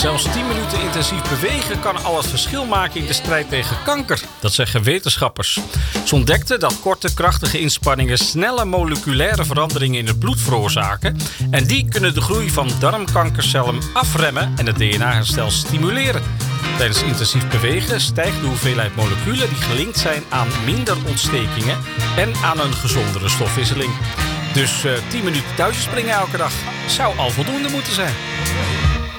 Zelfs 10 minuten intensief bewegen kan al het verschil maken in de strijd tegen kanker. Dat zeggen wetenschappers. Ze ontdekten dat korte, krachtige inspanningen snelle moleculaire veranderingen in het bloed veroorzaken. En die kunnen de groei van darmkankercellen afremmen en het DNA-herstel stimuleren. Tijdens intensief bewegen stijgt de hoeveelheid moleculen die gelinkt zijn aan minder ontstekingen en aan een gezondere stofwisseling. Dus 10 minuten touwtjes springen elke dag zou al voldoende moeten zijn.